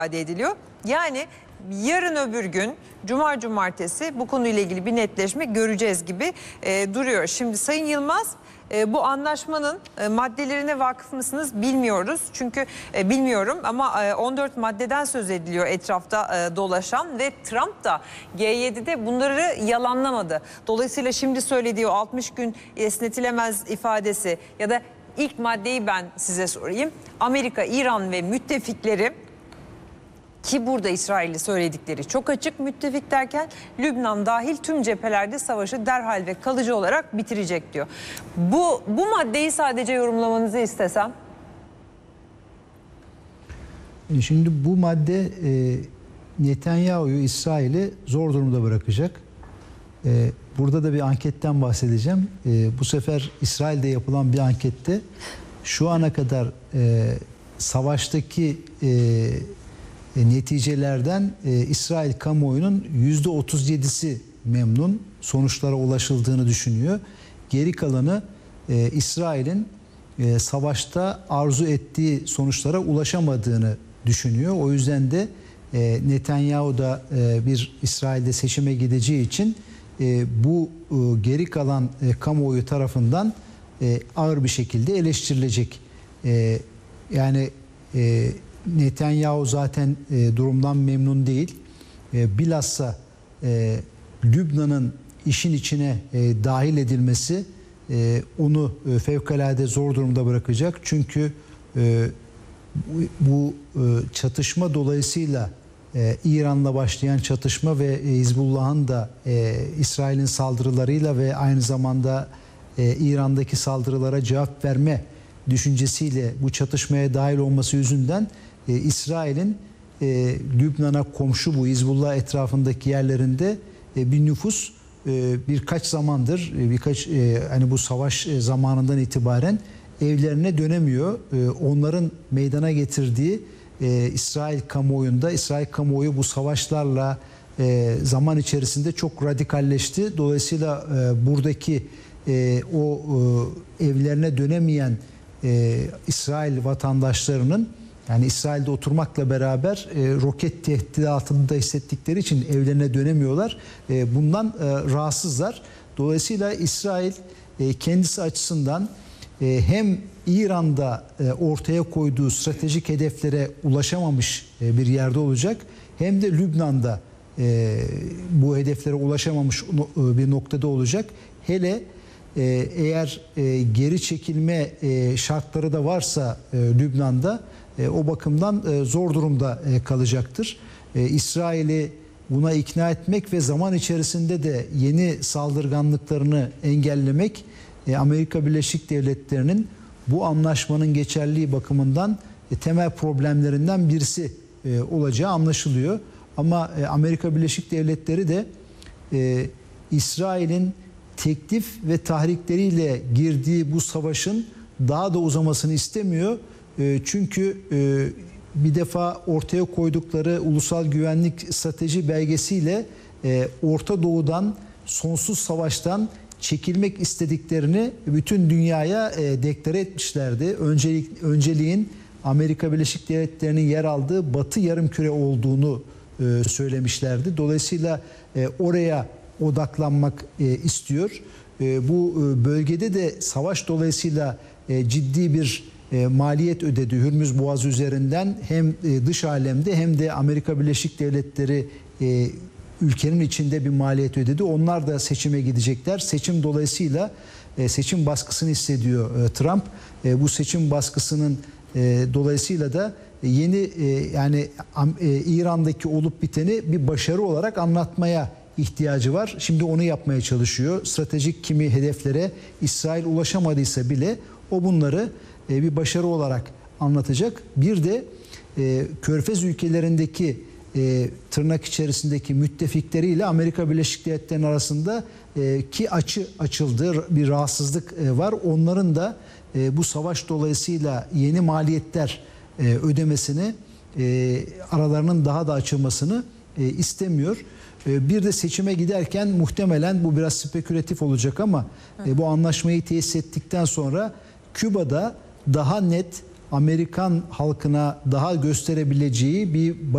ediliyor. Yani yarın öbür gün cumartesi bu konuyla ilgili bir netleşme göreceğiz gibi duruyor. Şimdi Sayın Yılmaz, bu anlaşmanın maddelerine vakıf mısınız bilmiyoruz. Çünkü bilmiyorum ama 14 maddeden söz ediliyor etrafta dolaşan ve Trump da G7'de bunları yalanlamadı. Dolayısıyla şimdi söylediği o 60 gün esnetilemez ifadesi ya da ilk maddeyi ben size sorayım. Amerika, İran ve müttefikleri, ki burada İsrail'i söyledikleri çok açık, müttefik derken Lübnan dahil tüm cephelerde savaşı derhal ve kalıcı olarak bitirecek diyor. Bu maddeyi sadece yorumlamanızı istesem. Şimdi bu madde Netanyahu'yu, İsrail'i zor durumda bırakacak. Burada da bir anketten bahsedeceğim. Bu sefer İsrail'de yapılan bir ankette şu ana kadar savaştaki neticelerden İsrail kamuoyunun %37'si memnun, sonuçlara ulaşıldığını düşünüyor. Geri kalanı İsrail'in savaşta arzu ettiği sonuçlara ulaşamadığını düşünüyor. O yüzden de Netanyahu da bir İsrail'de seçime gideceği için bu geri kalan kamuoyu tarafından ağır bir şekilde eleştirilecek. Yani Netanyahu zaten durumdan memnun değil. Bilhassa Lübnan'ın işin içine dahil edilmesi onu fevkalade zor durumda bırakacak. Çünkü bu çatışma dolayısıyla İran'la başlayan çatışma ve Hizbullah'ın da İsrail'in saldırılarıyla ve aynı zamanda İran'daki saldırılara cevap verme düşüncesiyle bu çatışmaya dahil olması yüzünden İsrail'in Lübnan'a komşu bu Hizbullah etrafındaki yerlerinde bir nüfus birkaç zamandır, hani bu savaş zamanından itibaren evlerine dönemiyor. Onların meydana getirdiği İsrail kamuoyu bu savaşlarla zaman içerisinde çok radikalleşti. Dolayısıyla buradaki o evlerine dönemeyen İsrail vatandaşlarının, yani İsrail'de oturmakla beraber roket tehdidi altında hissettikleri için evlerine dönemiyorlar. Bundan rahatsızlar. Dolayısıyla İsrail kendisi açısından hem İran'da ortaya koyduğu stratejik hedeflere ulaşamamış bir yerde olacak, hem de Lübnan'da bu hedeflere ulaşamamış bir noktada olacak. Hele eğer geri çekilme şartları da varsa Lübnan'da o bakımdan zor durumda kalacaktır. İsrail'i buna ikna etmek ve zaman içerisinde de yeni saldırganlıklarını engellemek Amerika Birleşik Devletleri'nin bu anlaşmanın geçerliliği bakımından temel problemlerinden birisi olacağı anlaşılıyor. Ama Amerika Birleşik Devletleri de İsrail'in teklif ve tahrikleriyle girdiği bu savaşın daha da uzamasını istemiyor. Çünkü bir defa ortaya koydukları ulusal güvenlik strateji belgesiyle Orta Doğu'dan, sonsuz savaştan çekilmek istediklerini bütün dünyaya deklare etmişlerdi. Önceliğin Amerika Birleşik Devletleri'nin yer aldığı Batı Yarımküre olduğunu söylemişlerdi. Dolayısıyla oraya odaklanmak istiyor. Bu bölgede de savaş dolayısıyla ciddi bir maliyet ödedi. Hürmüz Boğazı üzerinden hem dış alemde hem de Amerika Birleşik Devletleri ülkenin içinde bir maliyet ödedi. Onlar da seçime gidecekler. Seçim dolayısıyla seçim baskısını hissediyor Trump. Bu seçim baskısının dolayısıyla da yeni yani İran'daki olup biteni bir başarı olarak anlatmaya ihtiyacı var. Şimdi onu yapmaya çalışıyor. Stratejik kimi hedeflere İsrail ulaşamadıysa bile o bunları bir başarı olarak anlatacak. Bir de Körfez ülkelerindeki tırnak içerisindeki müttefikleriyle Amerika Birleşik Devletleri'nin arasında ki açıldığı bir rahatsızlık var. Onların da bu savaş dolayısıyla yeni maliyetler ödemesini, aralarının daha da açılmasını istemiyor. Bir de seçime giderken muhtemelen bu biraz spekülatif olacak ama bu anlaşmayı tesis ettikten sonra Küba'da daha net Amerikan halkına daha gösterebileceği bir